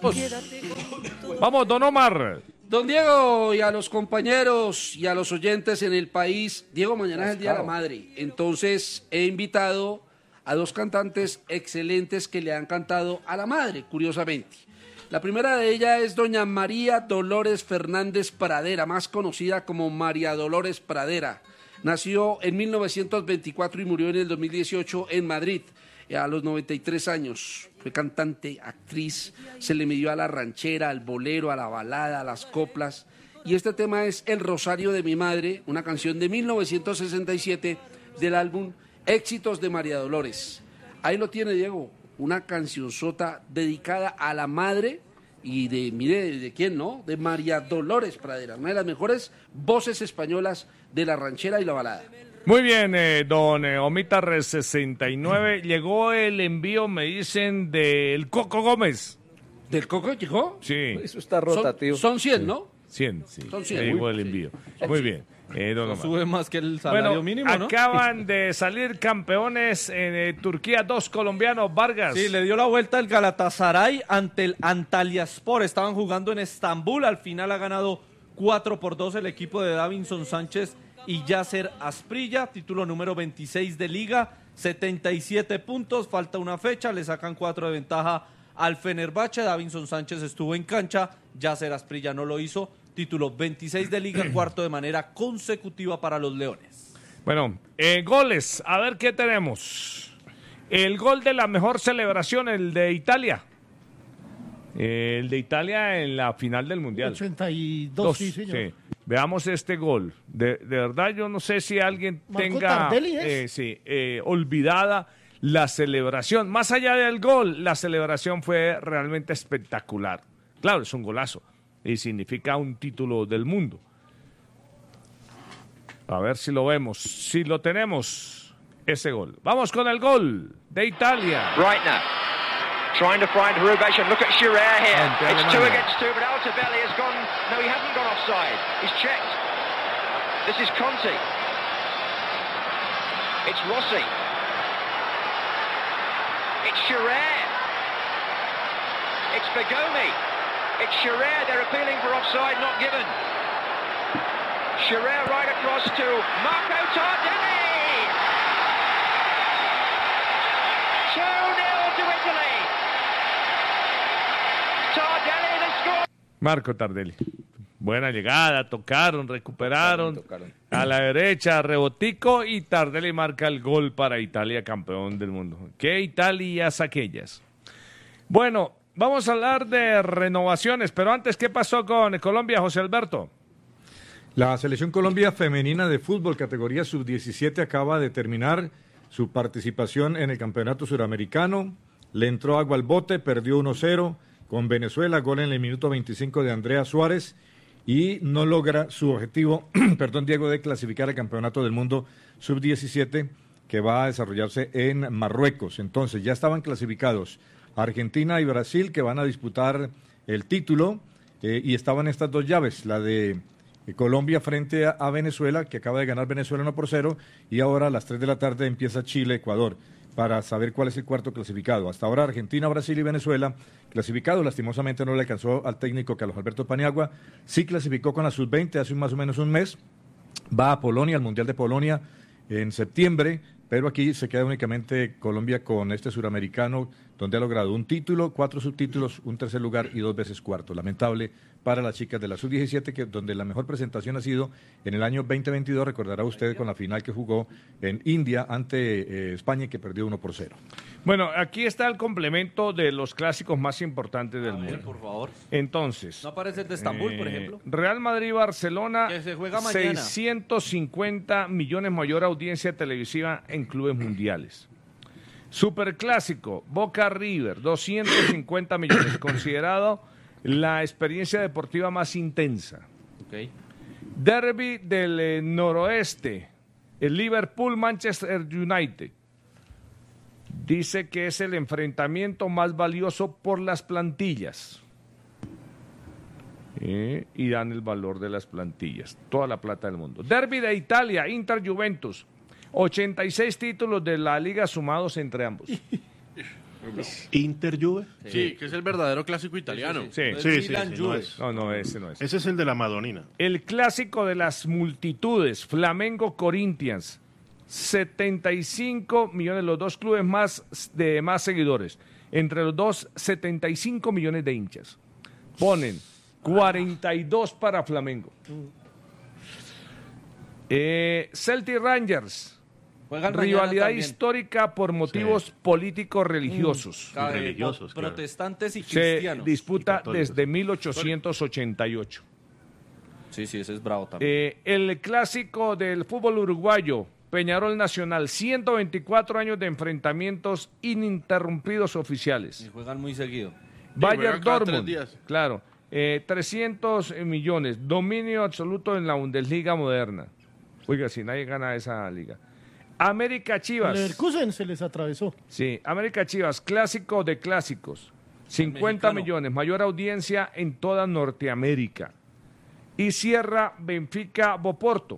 Vamos, don Omar. Don Diego, y a los compañeros y a los oyentes en el país, Diego, mañana es el Día de la Madre, entonces he invitado a dos cantantes excelentes que le han cantado a la madre, curiosamente. La primera de ellas es doña María Dolores Fernández Pradera, más conocida como María Dolores Pradera. Nació en 1924 y murió en el 2018 en Madrid, a los 93 años. Fue cantante, actriz, se le midió a la ranchera, al bolero, a la balada, a las coplas. Y este tema es El Rosario de mi Madre, una canción de 1967 del álbum Éxitos de María Dolores. Ahí lo tiene, Diego, una cancionzota dedicada a la madre y mire, ¿de quién, no? De María Dolores Pradera, una de las mejores voces españolas de la ranchera y la balada. Muy bien, don Omitar 69. Llegó el envío, me dicen, del Coco Gómez. ¿Del Coco llegó? Sí. Eso está rotativo. Son 100, ¿no? 100, sí. Son 100. Llegó el envío. Muy bien. Don Omar. Sube más que el salario mínimo, ¿no? Acaban de salir campeones en Turquía, dos colombianos, Vargas. Sí, le dio la vuelta el Galatasaray ante el Antalyaspor. Estaban jugando en Estambul. Al final ha ganado 4-2 el equipo de Davinson Sánchez y Yasser Asprilla. Título número 26 de Liga. 77 puntos. Falta una fecha. Le sacan 4 de ventaja al Fenerbahce. Davinson Sánchez estuvo en cancha. Yasser Asprilla no lo hizo. Título 26 de Liga, cuarto de manera consecutiva para los Leones. Bueno, goles, a ver qué tenemos. El gol de la mejor celebración, el de Italia. El de Italia en la final del Mundial. 82, sí, señor. Sí. Veamos este gol. De verdad, yo no sé si alguien Marco tenga Tardelli, olvidada la celebración. Más allá del gol, la celebración fue realmente espectacular. Claro, es un golazo. Y significa un título del mundo. A ver si lo vemos. Si lo tenemos, ese gol. Vamos con el gol de Italia. Right now, trying to find Rubation. Look at Shearer here. It's 2 against 2, but Altobelli has gone. No, he hasn't gone offside. He's checked. This is Conti. It's Rossi. It's Shearer. It's Bergomi. It's Shearer, they're appealing for offside, not given. Shearer right across to Marco Tardelli! 2-0 to Italy! Tardelli, the score! Marco Tardelli. Buena llegada, tocaron, recuperaron. A la derecha, rebotico y Tardelli marca el gol para Italia, campeón del mundo. ¿Qué Italias aquellas? Bueno, vamos a hablar de renovaciones, pero antes, ¿qué pasó con Colombia, José Alberto? La Selección Colombia Femenina de Fútbol, categoría sub-17, acaba de terminar su participación en el Campeonato Suramericano. Le entró agua al bote, perdió 1-0 con Venezuela, gol en el minuto 25 de Andrea Suárez, y no logra su objetivo, Diego, de clasificar al Campeonato del Mundo sub-17, que va a desarrollarse en Marruecos. Entonces, ya estaban clasificados Argentina y Brasil, que van a disputar el título, y estaban estas dos llaves, la de Colombia frente a Venezuela, que acaba de ganar Venezuela 1-0, y ahora a las 3 de la tarde empieza Chile-Ecuador, para saber cuál es el cuarto clasificado. Hasta ahora Argentina, Brasil y Venezuela clasificados. Lastimosamente no le alcanzó al técnico Carlos Alberto Paniagua. Sí clasificó con la sub-20 hace más o menos un mes. Va a Polonia, al Mundial de Polonia en septiembre, pero aquí se queda únicamente Colombia con este suramericano, donde ha logrado un título, 4 subtítulos, un tercer lugar y 2 veces cuarto. Lamentable para las chicas de la sub-17, donde la mejor presentación ha sido en el año 2022, recordará usted, con la final que jugó en India ante España, que perdió 1-0. Bueno, aquí está el complemento de los clásicos más importantes del mundo. Por favor. Entonces, ¿No aparece el de Estambul, por ejemplo? Real Madrid-Barcelona, Que se juega mañana. 650 millones, mayor audiencia televisiva en clubes mundiales. Superclásico, Boca River, 250 millones, considerado la experiencia deportiva más intensa. Okay. Derby del noroeste, el Liverpool-Manchester United. Dice que es el enfrentamiento más valioso por las plantillas. Y dan el valor de las plantillas, toda la plata del mundo. Derby de Italia, Inter-Juventus. 86 títulos de la liga sumados entre ambos. Inter Juve. Sí, que es el verdadero clásico italiano. Sí. No, ese no es. Ese es el de la Madonina. El clásico de las multitudes, Flamengo Corinthians. 75 millones, los dos clubes más seguidores. Entre los dos, 75 millones de hinchas. Ponen 42 para Flamengo. Celtic Rangers. Juegan Rivalidad mañana histórica por motivos políticos religiosos. Religiosos, claro. Protestantes y Se cristianos. disputa Y católicos. desde 1888. Sí, ese es bravo también. El clásico del fútbol uruguayo, Peñarol Nacional, 124 años de enfrentamientos ininterrumpidos oficiales. Y juegan muy seguido. Bayern juegan cada 3 Dortmund, días. claro, 300 millones, dominio absoluto en la Bundesliga moderna. Oiga, si nadie gana esa liga. América Chivas. Leverkusen se les atravesó. Sí, América Chivas, clásico de clásicos. 50 mexicano. millones, mayor audiencia en toda Norteamérica. Y cierra Benfica Porto,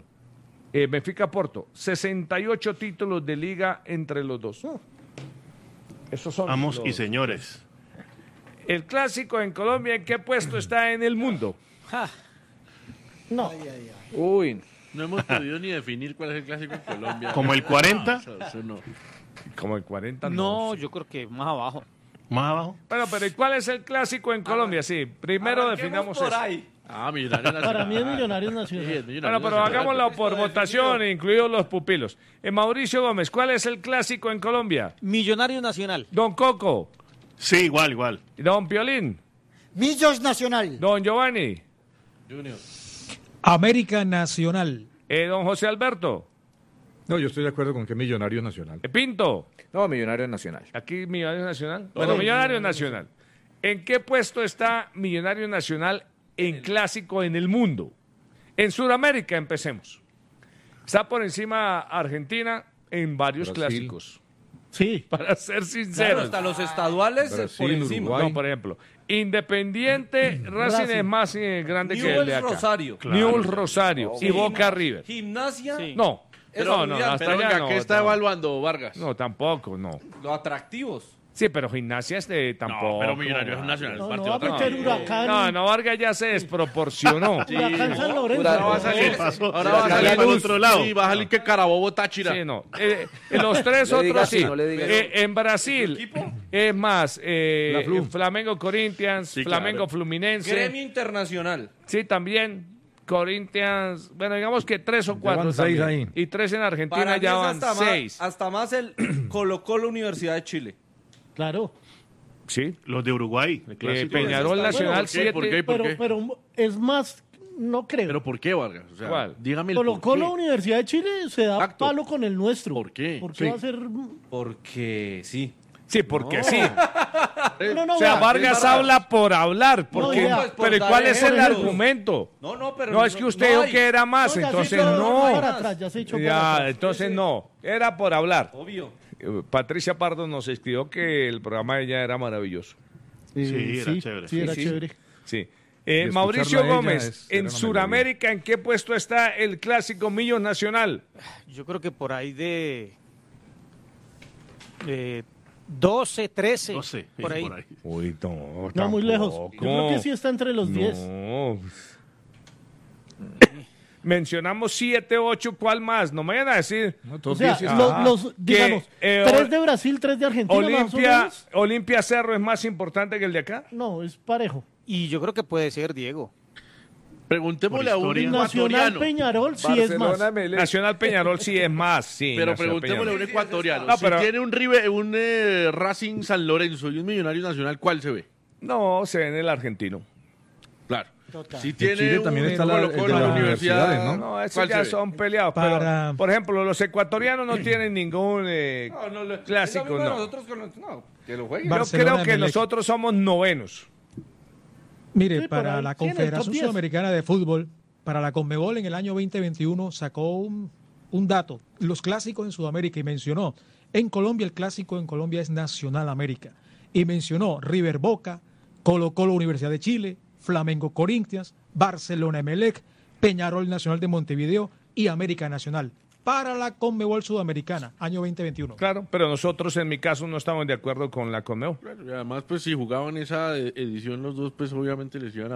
68 títulos de liga entre los dos. Esos son Amos y los- señores. El clásico en Colombia, ¿en qué puesto está en el mundo? No. Uy, No hemos podido ni definir cuál es el clásico en Colombia. Como el 40, Eso no. Como el 40. No, yo creo que más abajo. más abajo. Bueno, pero ¿y cuál es el clásico en Colombia? Sí, primero definamos por eso. ahí. Millonarios Nacional. Para mí es Millonarios Sí, Nacional. es Millonarios Bueno, pero Nacional. hagámoslo por votación, incluidos los pupilos. Mauricio Gómez, ¿cuál es el clásico en Colombia? Millonario Nacional. Don Coco, Sí, igual. Don Piolín, Millos Nacional. Don Giovanni, América Nacional. Don José Alberto, No, yo estoy de acuerdo con que Millonarios Nacional. Pinto. no, Millonarios Nacional. Aquí Millonarios Nacional. Bueno, Millonarios Nacional. ¿En qué puesto está Millonarios Nacional en clásico en el mundo? En Sudamérica empecemos. Está por encima Argentina en varios Brasil. clásicos. Sí. Para ser Claro, sinceros. hasta los estaduales por Brasil, encima. Uruguay. No, por ejemplo, Independiente Racing es más grande que el de Newell's acá. Rosario. Newell's Rosario y Boca River. Gimnasia. Sí. No, Eso, no, Julián, hasta Pero allá venga, no. ¿qué está no. evaluando Vargas? No, tampoco, no. Los atractivos. Sí, pero Gimnasia tampoco. No, pero Millonarios Nacional. No, es no partido va a atractivo. meter Huracán. No, Vargas ya se desproporcionó. Huracán San Lorenzo. Ahora va a salir. ¿Qué pasó? Ahora va a salir para el otro lado. Sí, va a salir que Carabobo Táchira. Sí, no. Los tres Le diga otros así, sí. no le diga En Brasil es más Flu. Flamengo Corinthians, Sí, Flamengo claro. Fluminense. Gremio Internacional. Sí, también Corinthians. Bueno, digamos que 3 o 4 van 6 también. ahí. Y 3 en Argentina Para mí ya es van hasta 6. hasta más el Colo-Colo Universidad de Chile. Claro. Sí. Los de Uruguay. El clásico. Peñarol Está Nacional ¿Por qué? 7. ¿Por qué? ¿Por qué? Pero es más, no creo. ¿Pero por qué, Vargas? O sea, ¿Cuál? dígame el Colo por Colo qué. Universidad de Chile se da Exacto. palo con el nuestro. ¿Por qué? ¿Por qué Sí. va a ser...? Porque sí. Sí, porque sí. No, O sea, vea, Vargas habla por hablar. Porque, vea, pues, por pero ¿y dar cuál es el ejemplos. argumento? No, pero No, es que usted dijo hay. que era más, No, ya se entonces echó no. para atrás, ya se echó para Ya, atrás. entonces no. Era por hablar. Obvio. Patricia Pardo nos escribió que el programa de ella era maravilloso. Sí, era chévere. Sí, era Sí, sí. chévere. Sí. escucharla Mauricio a ella Gómez, era en una Sudamérica, ¿en qué puesto está el clásico Millos Nacional? Yo creo que por ahí de 12, 13. 12. Por ahí. Uy, no, No, muy lejos. Yo creo que sí está entre los 10. No. Mencionamos 7, 8, ¿cuál más? No me vayan a decir. No, O todos sea, 10 digamos, eh, 3 de Brasil, 3 de Argentina, más o Olimpia, menos. Olimpia Cerro es más importante que el de acá. No, es parejo. Y yo creo que puede ser Diego. Preguntémosle a un Por historia. Nacional ecuatoriano. Peñarol sí es más. Nacional Peñarol sí es más, sí. Pero Nacional preguntémosle a un Peñarol. ecuatoriano. No, Si pero- tiene un Racing San Lorenzo y un Millonario Nacional, ¿cuál se ve? No, se ve en el argentino. Claro. Total. Si tiene Chile también un está el de Colo-Colo las en la universidad, universidades, No, esos ¿cuál ya se ve? son peleados. Para- Pero, por ejemplo, los ecuatorianos no tienen ningún clásico, Es lo mismo de no. nosotros con los- no, que lo jueguen. Yo Barcelona, creo que Emelec. nosotros somos novenos. Mire, Sí, para por ahí la sí, en el top Confederación 10. Sudamericana de Fútbol, para la Conmebol en el año 2021 sacó un dato, los clásicos en Sudamérica, y mencionó, en Colombia el clásico en Colombia es Nacional América, y mencionó River Boca, Colo Colo Universidad de Chile, Flamengo Corinthians, Barcelona Emelec, Peñarol Nacional de Montevideo y América Nacional. para la Conmebol Sudamericana, año 2021. Claro, pero nosotros en mi caso no estamos de acuerdo con la Conmebol. Claro, y además, pues si jugaban esa edición los dos, pues obviamente les iban a